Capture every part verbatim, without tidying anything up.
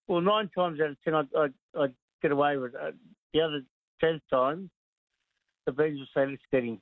Well, nine times out of ten, I'd, I'd, I'd get away with it. Uh, the other tenth time, the bees would say, let's get him.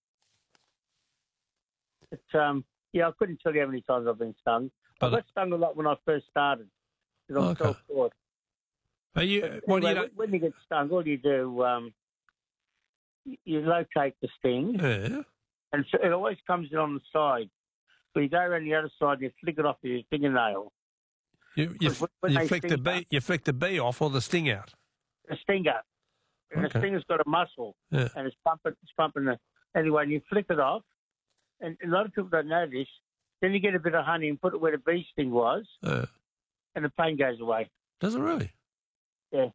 It's, um, yeah, I couldn't tell you how many times I've been stung. But, I got stung a lot when I first started because I'm Okay. self-taught. Are you, But what do anyway, you when, when you get stung, all you do, um, you, you locate the sting, yeah. and so it always comes in on the side. So you go around the other side and you flick it off with your fingernail. You, you, When- when you they flick the sting bee, you flick the bee off or the sting out. The stinger. And Okay. the stinger's got a muscle, Yeah. and it's pumping, it's pumping the... Anyway, and you flick it off, and a lot of people don't know this, then you get a bit of honey and put it where the bee sting was, Uh, and the pain goes away. does it really? Yeah.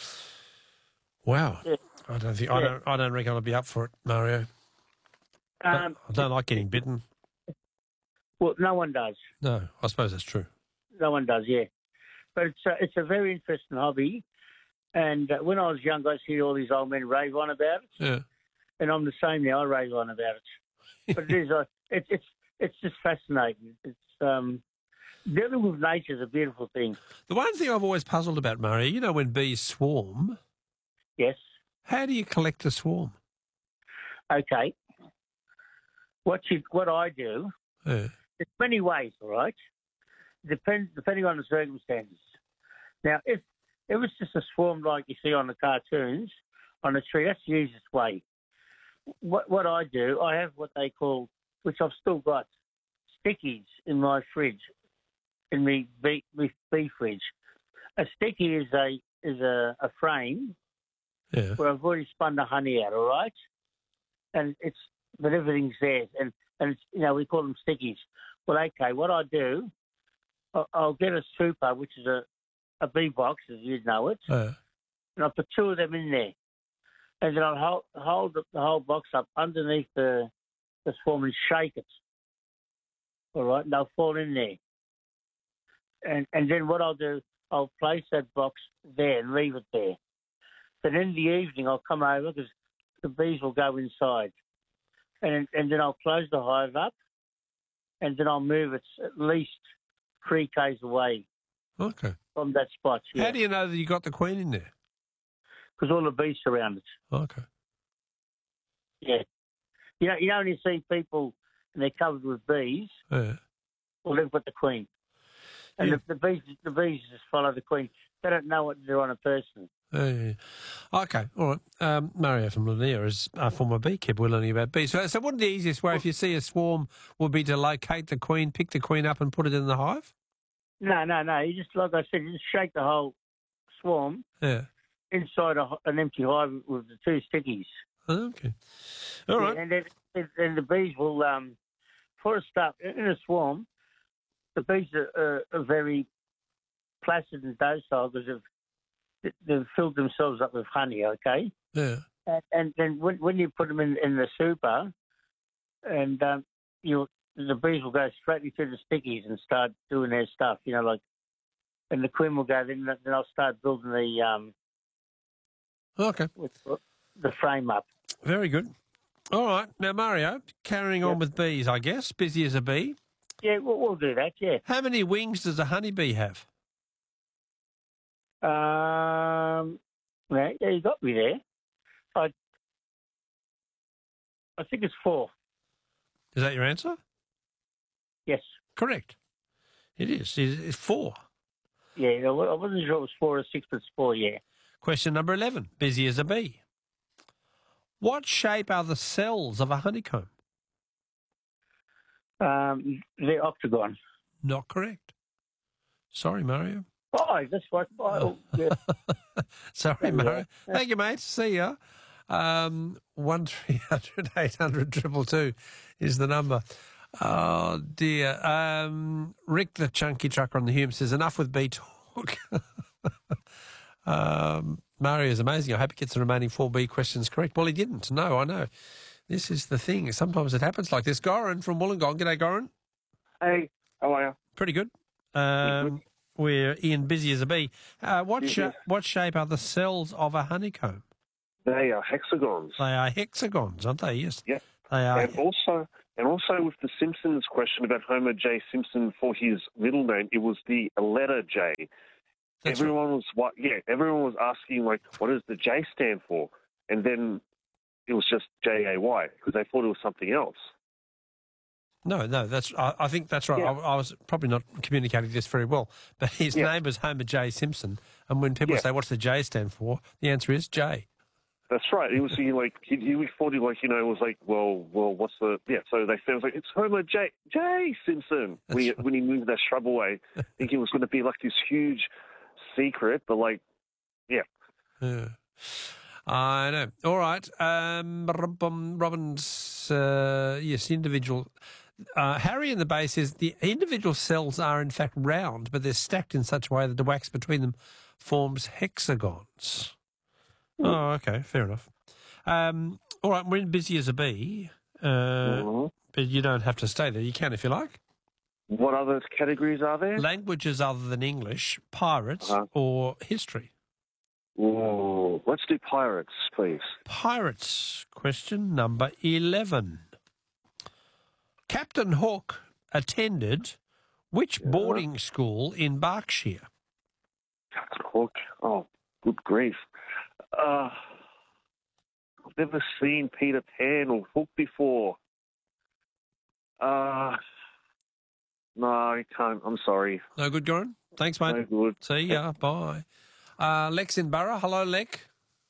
Wow. Yeah. I don't think I Yeah. don't I don't reckon I'll be up for it, Mario. Um, I don't like getting bitten. well, no one does. No, I suppose that's true. No one does, yeah. But it's a, it's a very interesting hobby. And uh, when I was young, I used to hear all these old men rave on about it. Yeah. And I'm the same now. I rave on about it. But it is, uh, it, it's it's just fascinating. It's um, dealing with nature is a beautiful thing. The one thing I've always puzzled about, Mario, you know, when bees swarm, Yes. how do you collect a swarm? Okay. What you what I do, Yeah. there's many ways, all right? Depends depending on the circumstances. Now, if if it's just a swarm like you see on the cartoons on a tree, that's the easiest way. What what I do, I have what they call, which I've still got, stickies in my fridge, in my bee, my bee fridge. A sticky is a is a, a frame Yeah. where I've already spun the honey out, all right? And it's but everything's there, and and it's, you know, we call them stickies. Well, okay, what I do, I'll, I'll get a super, which is a a bee box, as you know it, Uh, and I'll put two of them in there, and then I'll hold, hold the the whole box up underneath the the swarm and shake it. All right, and they'll fall in there, and and then what I'll do, I'll place that box there and leave it there. Then in the evening, I'll come over because the bees will go inside, and and then I'll close the hive up, and then I'll move it at least three k's away okay. from that spot. How Yeah, do you know that you got the queen in there? because all the bees surround it. Okay. Yeah, you know, you know when you see people and they're covered with bees, Yeah. well, they've got the queen, and Yeah. the, the bees the bees just follow the queen. They don't know what to do on a person. Yeah, yeah, yeah. Okay, all right. Um, Mario from Lanier is a former beekeeper. We're learning about bees. So, so what the easiest way, if you see a swarm, would be to locate the queen, pick the queen up and put it in the hive? No, no, no. You just, like I said, you just shake the whole swarm Yeah. inside a, an empty hive with the two stickies. Okay. All right. Yeah, and then and the bees will, um, for a start, in a swarm, the bees are, are, are very placid and docile because they've, they've filled themselves up with honey, okay? Yeah. And, and then when, when you put them in, in the super, and um, you the bees will go straight to the stickies and start doing their stuff, you know, like, and the queen will go, then, then I'll start building the, um, Okay. with, the frame up. Very good. All right. Now, Mario, carrying on Yep. with bees, I guess. Busy as a bee. Yeah, we'll, we'll do that, yeah. How many wings does a honeybee have? Um, yeah, yeah, you got me there. I, I think it's four. Is that your answer? Yes. Correct. It is. It's four. Yeah, I wasn't sure it was four or six, but it's four, yeah. Question number eleven. Busy as a bee. What shape are the cells of a honeycomb? Um, the octagon. Not correct. Sorry, Mario. Five, that's right. Five. Oh, yeah. Sorry, Yeah. Mario. Thank you, mate. See ya. Um, one three hundred eight hundred triple two is the number. Oh dear. Um, Rick, the chunky trucker on the Hume, says enough with bee talk. um, Mario is amazing. I hope he gets the remaining four B questions correct. Well, he didn't. No, I know. This is the thing. Sometimes it happens like this. Goran from Wollongong. G'day, Goran. Hey, how are you? Pretty good. Um, we're Ian, busy as a bee. Uh, what sh- Yeah. what shape are the cells of a honeycomb? They are hexagons. They are hexagons, aren't they? Yes. Yeah. They are. And also, and also with the Simpsons question about Homer J. Simpson for his middle name, it was the letter J. That's everyone was what? Yeah, everyone was asking like, what does the J stand for? And then it was just J A Y because they thought it was something else. No, no, that's. I, I think that's right. Yeah. I, I was probably not communicating this very well, but his Yeah. name was Homer J. Simpson, and when people Yeah. say, "What's the J stand for?" the answer is J. That's right. He was he, like he, he thought he like you know it was like well well what's the yeah so they said it was like it's Homer J J Simpson when he, That's right. when he moved that shrub away, thinking it was going to be like this huge secret, but like yeah Yeah. I know. All right. Um, Robin- Robin's uh, yes, individual. Uh, Harry in the base says the individual cells are in fact round, but they're stacked in such a way that the wax between them forms hexagons. Oh, okay, fair enough. Um, all right, we're in busy as a bee, uh, Mhm. but you don't have to stay there. You can if you like. What other categories are there? Languages other than English, pirates, Uh-huh. or history. Ooh, let's do pirates, please. Pirates. Question number eleven. Captain Hook attended which Yeah. boarding school in Berkshire? Captain Hook. Oh, good grief. Uh, I've never seen Peter Pan or Hook before. Uh, no, I can't. I'm sorry. No good, Goran? Thanks, mate. No good. See ya. Bye. Uh, Lex in Borough. Hello, Lex.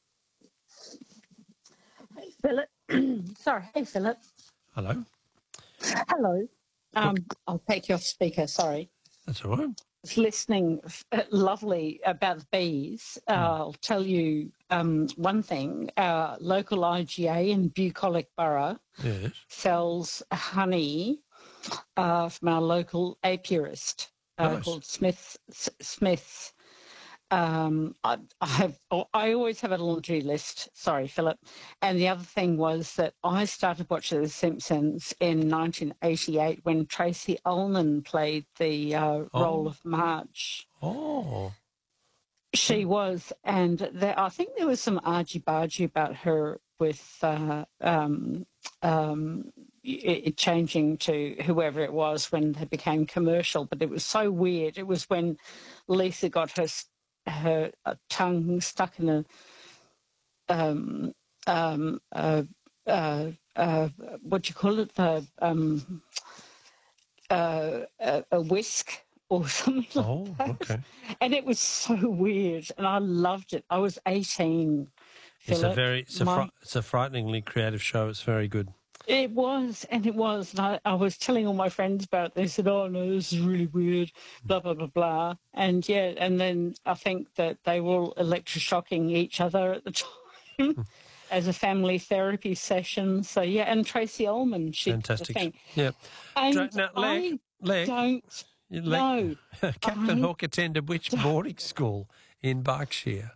Philip. Sorry. Hey, Philip. Hello. Hello. Um, I'll take you off speaker. Sorry. That's all right. I was listening uh, lovely about the bees. Uh, I'll tell you um, one thing. Our local I G A in Bucolic Borough Yes. sells honey uh, from our local apiarist uh, Nice. called Smith. S- Smith. Um, I, I have. I always have a laundry list. Sorry, Philip. And the other thing was that I started watching The Simpsons in nineteen eighty-eight when Tracy Ullman played the uh, role Oh. of Marge. Oh. She was, and there, I think there was some argy-bargy about her with uh, um, um, it, it changing to whoever it was when they became commercial. But it was so weird. It was when Lisa got her her uh, tongue stuck in a um, um, uh, uh, uh, what do you call it? The um, uh, a, a whisk or something like Oh, that. okay. And it was so weird, and I loved it. I was eighteen. It's a Philip. very, it's a, My- fri- it's a frighteningly creative show. It's very good. It was, and it was. And I, I was telling all my friends about it. They said, oh, no, this is really weird, blah, blah, blah, blah. And, yeah, and then I think that they were all electroshocking each other at the time as a family therapy session. So, yeah, and Tracy Ullman, she did the Fantastic. thing. Yeah. And Dra- now, Leg, I Leg, don't Leg- know. Captain I- Hook attended which boarding school in Berkshire?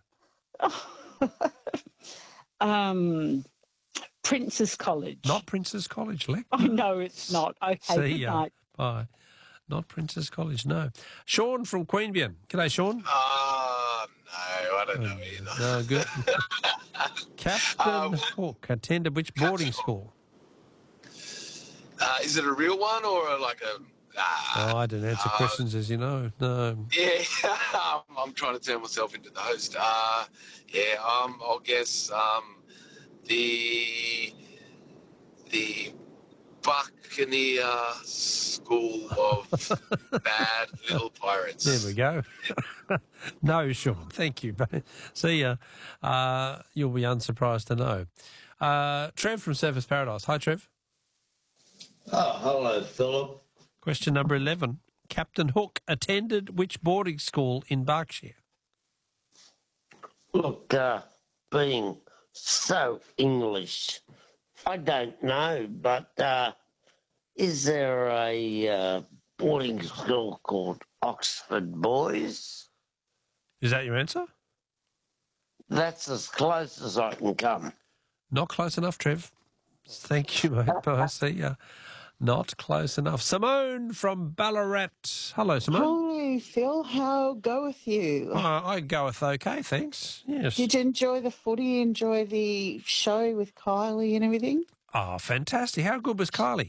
um, Prince's College. Not Prince's College, Leg. I know it's not. Okay, See good ya. night. Bye. Not Prince's College, no. Sean from Queanbeyan. G'day, Sean. Ah, no, I don't know either. No, good. Captain Um, Hook attended which boarding school? Uh, is it a real one or a, like a? Ah, Oh, I don't answer uh, questions, as you know. No. yeah, I'm, I'm trying to turn myself into the host. Uh, yeah, um, I'll guess um, the the Buccaneer School of Bad Little Pirates. There we go. No, Sean. Thank you. See ya. Uh, you'll be unsurprised to know. Uh, Trev from Surfers Paradise. Hi, Trev. Oh, hello, Philip. Question number eleven. Captain Hook attended which boarding school in Berkshire? Look, uh, being so English, I don't know, but uh, is there a uh, boarding school called Oxford Boys? Is that your answer? That's as close as I can come. Not close enough, Trev. Thank you, mate. Bye. See ya. Not close enough. Simone from Ballarat. Hello, Simone. Hi, Phil. How goeth you? Oh, I goeth okay, thanks. Yes. Did you enjoy the footy? Enjoy the show with Kylie and everything? Oh, fantastic. How good was Kylie?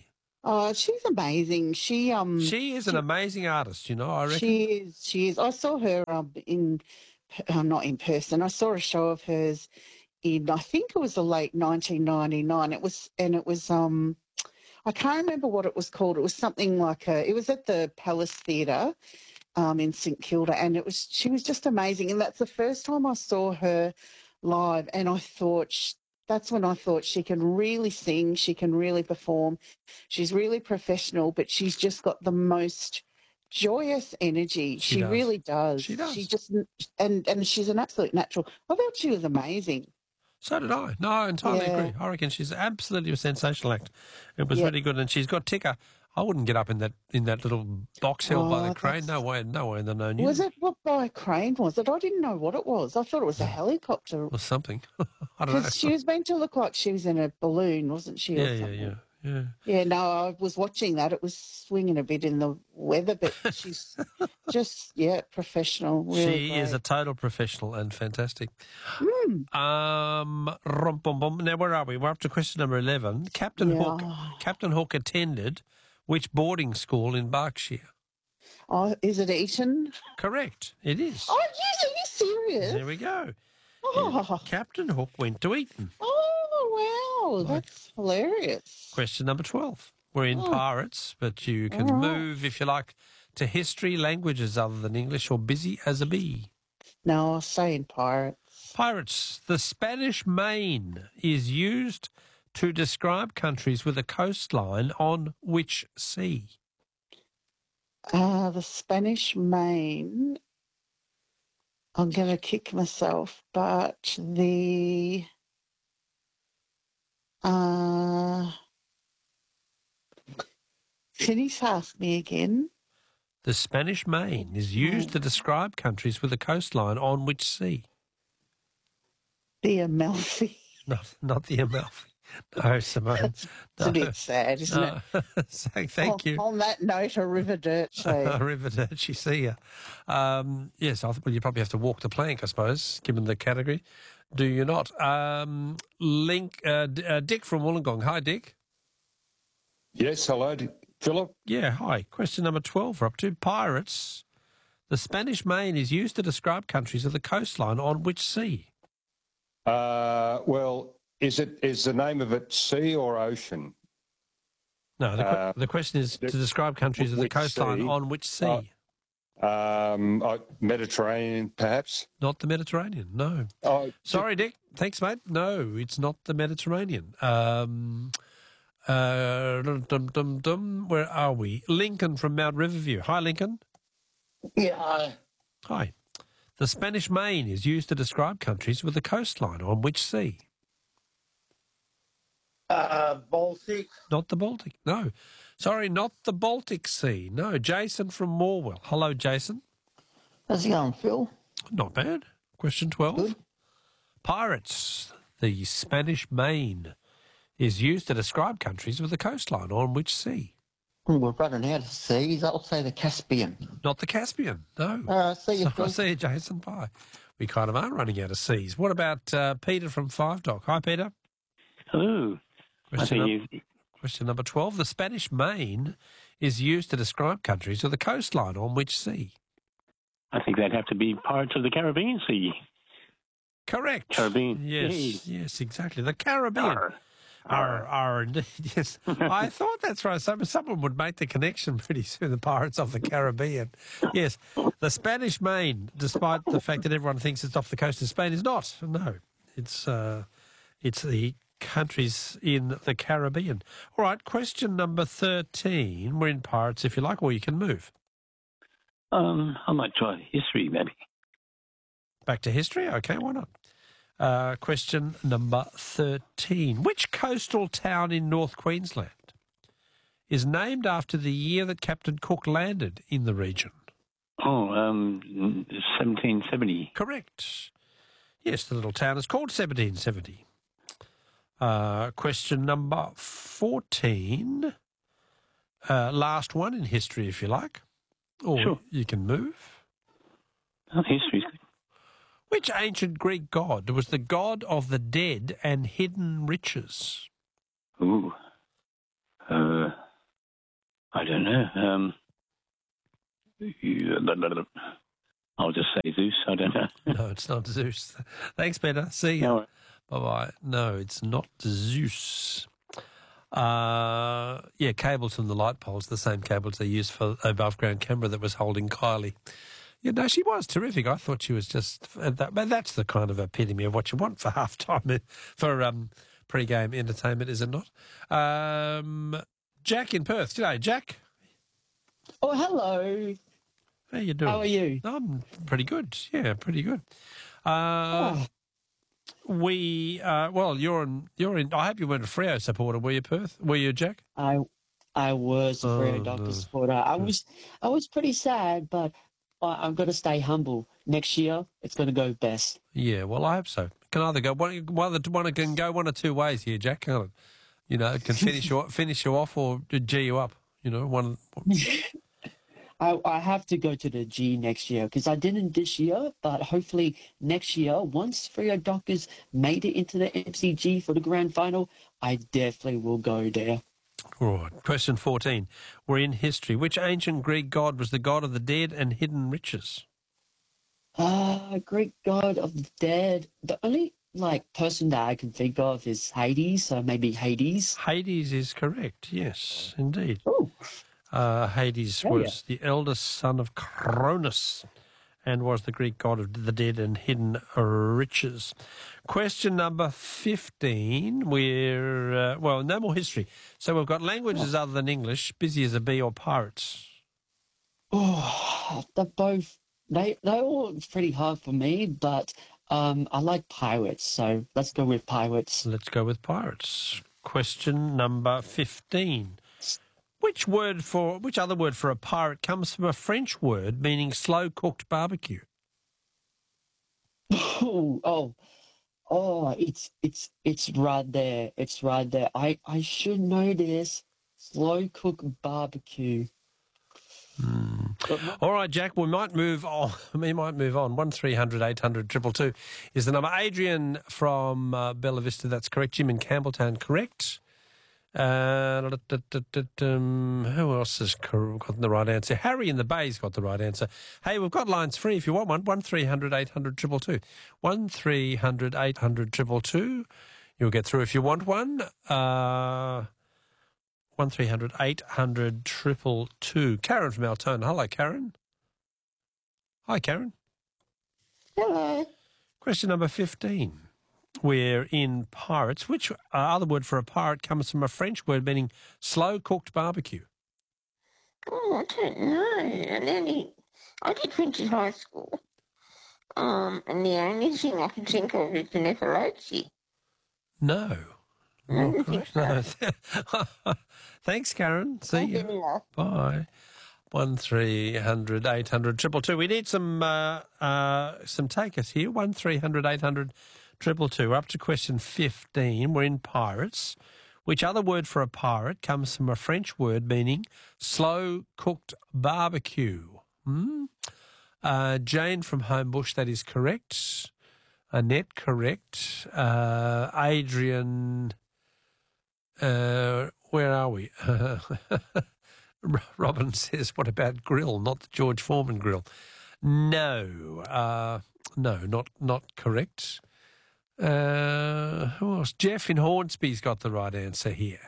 Oh, she's amazing. She um She is an she, amazing artist, you know, I reckon. she is she is. I saw her um in uh, not in person. I saw a show of hers in I think it was the late nineteen ninety-nine. It was and it was um I can't remember what it was called. It was something like a. It was at the Palace Theatre um, in St Kilda, and it was she was just amazing. And that's the first time I saw her live, and I thought sh that's when I thought she can really sing, she can really perform, she's really professional, but she's just got the most joyous energy. She She, does. really does. She does. She just and and she's an absolute natural. I thought she was amazing. So did I. No, I entirely Yeah. agree. I reckon she's absolutely a sensational act. It was Yeah. really good, and she's got ticker. I wouldn't get up in that in that little box held by Oh, the crane. that's- No way, no way in the known Was universe. it what by a crane? Was it? I didn't know what it was. I thought it was a helicopter. Or something. I don't know. Because she was meant to look like she was in a balloon, wasn't she? or Yeah, yeah, something? yeah, yeah. Yeah, no, I was watching that. It was swinging a bit in the weather, but she's just, yeah, professional. Really She is a great. total professional and fantastic. Mm. Um, rum, bum, bum. Now, where are we? We're up to question number eleven. Captain Hook. Yeah. Captain Hook attended which boarding school in Berkshire? Oh, is it Eton? Correct. It is. Oh, yes, are you serious? There we go. Oh, Captain Hook went to Eton. oh, wow, that's hilarious. Question number twelve. We're in Oh. pirates, but you can All right. move, if you like, to history, languages other than English, or busy as a bee. No, I'll stay in pirates. Pirates. The Spanish Main is used to describe countries with a coastline on which sea? Uh, the Spanish Main. I'm going to kick myself, but the. Uh, can you ask me again? The Spanish Main is used to describe countries with a coastline on which sea? The Amalfi. Not, not the Amalfi. No, Simone. It's a bit sad, isn't it? No. So, thank on, you. On that note, Arrivederci. Arrivederci, see ya. Um, yes, I think well, you probably have to walk the plank, I suppose, given the category. Do you not? Um, Link, uh, D- uh, Dick from Wollongong. Hi, Dick. Yes, hello, D- Philip. Yeah, hi. Question number twelve. We're up to pirates. The Spanish Main is used to describe countries of the coastline on which sea? Uh, well, is it is the name of it sea or ocean? No, the, que- Uh, the question is the- to describe countries of the which coastline sea? on which sea? Uh, Um, uh, Mediterranean, perhaps. Not the Mediterranean, no. Oh, Sorry, Dick. Thanks, mate. No, it's not the Mediterranean. Um, uh, dum, dum, dum, dum. Where are we? Lincoln from Mount Riverview. Hi, Lincoln. Yeah, Hi. The Spanish Main is used to describe countries with a coastline on which sea? uh, Baltic. Not the Baltic. No. Sorry, not the Baltic Sea. No. Jason from Morwell. Hello, Jason. How's it going, Phil? Not bad. Question twelve. Good. Pirates. The Spanish Main is used to describe countries with a coastline on which sea? Hmm, We're running out of seas. I'll say the Caspian. Not the Caspian. No. Uh, see you, So, Phil. see you, Jason. Bye. We kind of are running out of seas. What about uh, Peter from Five Dock? Hi, Peter. Hello. I Question, think num- you, question number twelve. The Spanish Main is used to describe countries with a coastline on which sea? I think that'd have to be Pirates of the Caribbean Sea. Correct. Caribbean. Yes, yes, exactly. The Caribbean. Arr. Are, are indeed, yes. I thought that's right. Some, someone would make the connection pretty soon, the Pirates of the Caribbean. Yes, the Spanish Main, despite the fact that everyone thinks it's off the coast of Spain, is not. No, it's uh, it's the countries in the Caribbean. All right, question number thirteen. We're in Pirates, if you like, or you can move. Um, I might try history, maybe. Back to history? Okay, why not? Uh, question number thirteen. Which coastal town in North Queensland is named after the year that Captain Cook landed in the region? Oh, um, seventeen seventy. Correct. Yes, the little town is called seventeen seventy. Uh, question number fourteen. Uh, last one in history, if you like. Or Sure. you can move. Oh, history's good. Which ancient Greek god was the god of the dead and hidden riches? Ooh. Uh, I don't know. Um, you, I'll just say Zeus. I don't know. No, it's not Zeus. Thanks, Peter. See you. No. Bye-bye. No, it's not Zeus. Uh, yeah, cables from the light poles, the same cables they used for above ground camera that was holding Kylie. Yeah, no, she was terrific. I thought she was just that. But that's the kind of epitome of what you want for halftime for um, pre-game entertainment, is it not? Um, Jack in Perth. G'day, Jack. Oh, hello. How you doing? How are you? I'm pretty good. Yeah, pretty good. Uh, oh. We uh, well, you're in. You're in. I hope you weren't a Freo supporter, were you, Perth? Were you, Jack? I I was a Freo Oh, Doctor no. supporter. I was I was pretty sad, but I, I'm going to stay humble. Next year, it's going to go best. Yeah, well, I hope so. Can either go one, one, one can go one or two ways here, Jack. Can't it? You know, it can finish you finish you off or G you up. You know, one. I, I have to go to the G next year because I didn't this year, but hopefully next year, once Freo Dockers made it into the M C G for the grand final, I definitely will go there. All right. Question fourteen. We're in history. Which ancient Greek god was the god of the dead and hidden riches? Ah, Greek god of the dead. The only like person that I can think of is Hades, so maybe Hades. Hades is correct. Yes, indeed. Oh. Uh, Hades Oh, was the eldest son of Cronus and was the Greek god of the dead and hidden riches. Question number fifteen. We're, uh, well, no more history. So we've got languages other than English, busy as a bee or pirates. Oh, they're both, they, they're all pretty hard for me, but um, I like pirates, so let's go with pirates. Let's go with pirates. Question number fifteen. Which word for which other word for a pirate comes from a French word meaning slow cooked barbecue? Oh, oh, oh, it's it's it's right there. It's right there. I, I should know this. Slow cook barbecue. Hmm. All right, Jack, we might move on. We might move on. One three hundred eight hundred two two two is the number. Adrian from uh, Bella Vista, that's correct. Jim in Campbelltown, correct. Uh, um, who else has got the right answer? Harry in the Bay's got the right answer. Hey, we've got lines free if you want one. One three hundred eight hundred two two two. One three hundred eight hundred two two two. You'll get through if you want one. Uh, one three hundred eight hundred two two two. Karen from Altona. Hello, Karen. Hi, Karen. Hello. Question number fifteen. We're in pirates. Which uh, other word for a pirate comes from a French word meaning slow-cooked barbecue? Oh, I don't know. And then I did French in high school. Um, and the only thing I can think of is the Nefertiti. No. Not correct. No. Thanks, Karen. See you. Bye. One three hundred eight hundred triple two. We need some uh, uh, some takers here. One three hundred eight hundred triple two. We're up to question fifteen. We're in pirates. Which other word for a pirate comes from a French word meaning slow cooked barbecue? Hmm? Uh, Jane from Homebush, that is correct. Annette, correct. Uh, Adrian, uh, where are we? Robin says, what about grill, not the George Foreman grill? No, uh, no, not not correct. Uh, who else? Jeff in Hornsby's got the right answer here.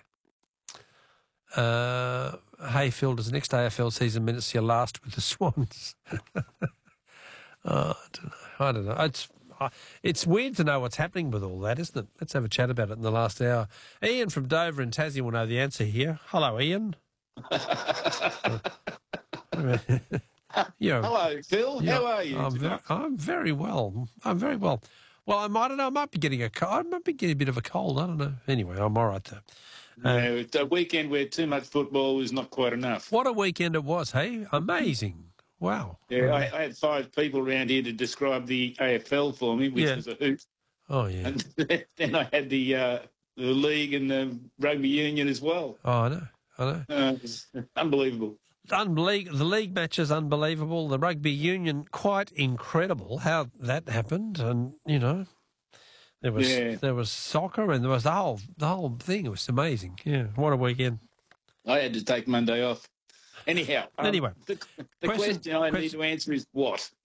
Uh, Hayfielders, next A F L season minutes, your last with the Swans. oh, I don't know. I don't know. It's it's weird to know what's happening with all that, isn't it? Let's have a chat about it in the last hour. Ian from Dover and Tassie will know the answer here. Hello, Ian. You're, Hello, Phil. you're- How are you? I'm very, I'm very well. I'm very well. Well, I might, I don't know. I might be getting a cold. I might be getting a bit of a cold. I don't know. Anyway, I'm all right though. No, it's a weekend where too much football is not quite enough. What a weekend it was, hey? Amazing. Wow. Yeah, I, I had five people around here to describe the A F L for me, which Yeah. was a hoot. Oh, yeah. And then I had the uh, the league and the rugby union as well. Oh, I know. I know. Uh, it was unbelievable. Unbelie- the league match is unbelievable. The rugby union, quite incredible how that happened. And, you know, there was Yeah. there was soccer and there was the whole, the whole thing. It was amazing. Yeah, what a weekend. I had to take Monday off. Anyhow, um, Anyway, the, the question- question, I need question- to answer is what?